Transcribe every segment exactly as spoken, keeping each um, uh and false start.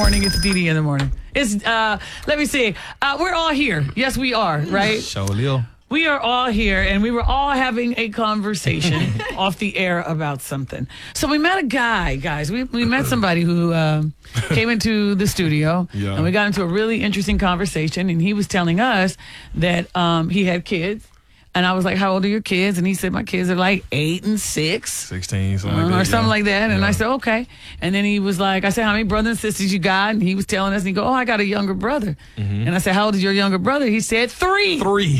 morning. It's D D in the morning. It's, uh, let me see. Uh, we're all here. Yes, we are, right? Show Leo. We are all here, and we were all having a conversation off the air about something. So we met a guy, guys. We we met somebody who uh, came into the studio, Yeah. and we got into a really interesting conversation. And he was telling us that um, he had kids, and I was like, "How old are your kids?" And he said, "My kids are like eight and six." sixteen, something Uh, like that. or something yeah. like that. And Yeah. I said, okay. And then he was like, I said, how many brothers and sisters you got? And he was telling us, and he go, oh, I got a younger brother. Mm-hmm. And I said, how old is your younger brother? He said, three. Three.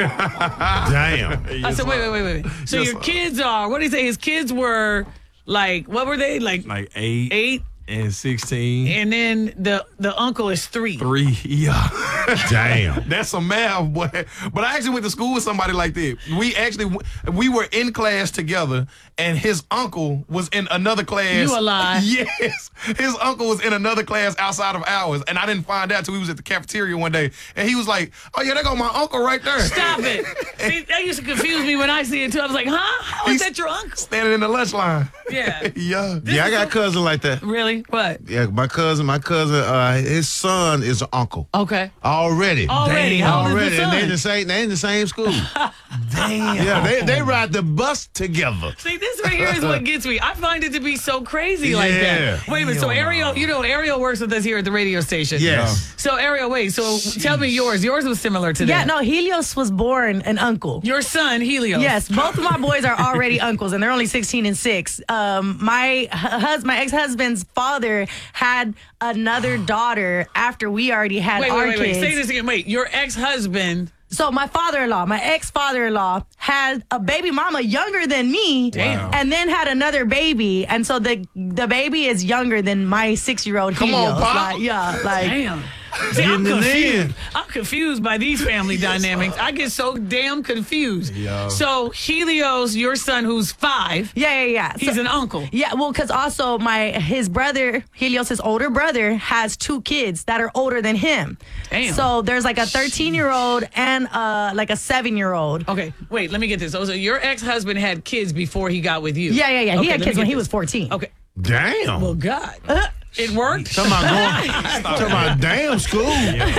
Damn. I said, wait, wait, wait, wait. So Yes, your sir. kids are, what did he say? His kids were like, what were they? Like, Like eight, eight. and sixteen. And then the, the uncle is three. Three. Yeah. Damn. That's some math, boy. But I actually went to school with somebody like that. We actually, we were in class together, and his uncle was in another class. You a lie. Yes. His uncle was in another class outside of ours, and I didn't find out till we was at the cafeteria one day. And he was like, oh, yeah, there go my uncle right there. Stop it. See, that used to confuse me when I see it, too. I was like, huh? How is He's that your uncle? Standing in the lunch line. Yeah. Yeah. Yeah, I got a cousin like that. Really? What? Yeah, my cousin, my cousin, uh, his son is an uncle. Okay. Already. Already? How old is Already. the And they son? in the same they in the same school. Damn. Yeah, they, they ride the bus together. See, this right here is what gets me. I find it to be so crazy like Yeah. that. Wait a minute. So Hell Ariel, no. you know, Ariel works with us here at the radio station. Yes. So Ariel, wait. So tell me yours. Yours was similar to Yeah, that. no, Helios was born an uncle. Your son, Helios. Yes, both of my boys are already uncles, and they're only sixteen and six. Um, my hus- my ex husband's father had another daughter after we already had Wait, our wait, wait, wait. kids. Say this again. Wait, your ex-husband. So my father-in-law, my ex-father-in-law, had a baby mama younger than me, Damn. and then had another baby, and so the the baby is younger than my six-year-old. Come on, Helios. Pop. Like, yeah, like. Damn. See, I'm Getting it in. confused. I'm confused by these family dynamics. I get so damn confused. Yeah. So Helios, your son, who's five, Yeah, yeah, yeah. he's So- an uncle. Yeah, well, because also my his brother Helios, his older brother, has two kids that are older than him. Damn. So there's like a thirteen year old and uh like a seven year old. Okay, wait, let me get this. So, so your ex-husband had kids before he got with you. Yeah, yeah, yeah. Okay, he had let me kids when get he this. was fourteen. Okay. Damn. Well, God. It worked? Talking about going, talking about damn school.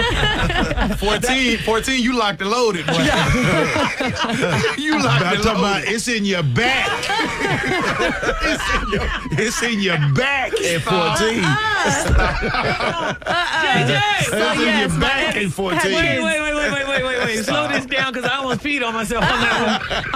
fourteen, fourteen, you locked and loaded, boy. You locked I'm and talking about loaded. it's in your back. it's, in your, it's in your back at fourteen. J J! It's in yes, your my back ex at fourteen. had Wait, kids. wait, wait, wait, wait, wait, wait, wait. Slow this down because I almost peed on myself on that one.